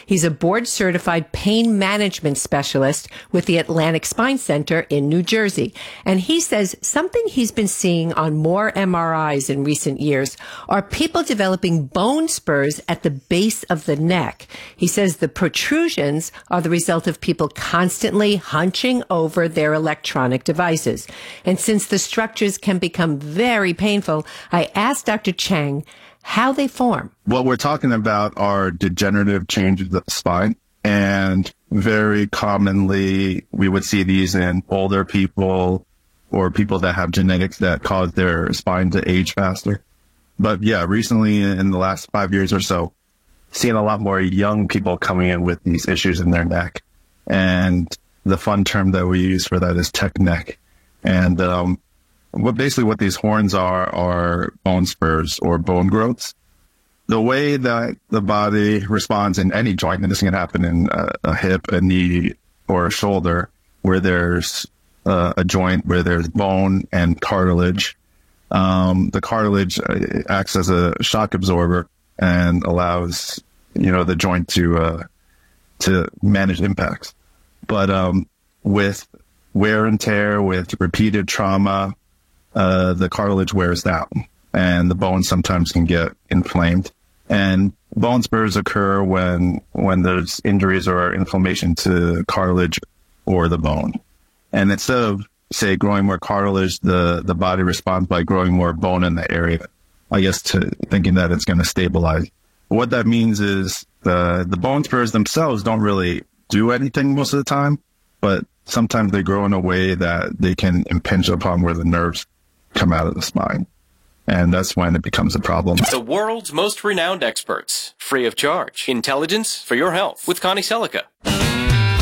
He's a board-certified pain management specialist with the Atlantic Spine Center in New Jersey. And he says something he's been seeing on more MRIs in recent years are people developing bone spurs at the base of the neck. He says the protrusions are the result of people constantly hunching over their electronic devices. And since the structures can become very painful, I asked Dr. Chang how they form. What we're talking about are degenerative changes of the spine. And very commonly, we would see these in older people or people that have genetics that cause their spine to age faster. But yeah, recently in the last 5 years or so, seeing a lot more young people coming in with these issues in their neck. And the fun term that we use for that is tech neck. And what these horns are bone spurs or bone growths. The way that the body responds in any joint, and this can happen in a hip, a knee, or a shoulder, where there's a joint where there's bone and cartilage. The cartilage acts as a shock absorber and allows, the joint to manage impacts. But with wear and tear, with repeated trauma, the cartilage wears down and the bone sometimes can get inflamed. And bone spurs occur when there's injuries or inflammation to cartilage or the bone. And instead of, say, growing more cartilage, the body responds by growing more bone in the area, I guess, to thinking that it's going to stabilize. What that means is the bone spurs themselves don't really do anything most of the time, but sometimes they grow in a way that they can impinge upon where the nerves come out of the spine. And that's when it becomes a problem. The world's most renowned experts, free of charge. Intelligence for your health with Connie Selica.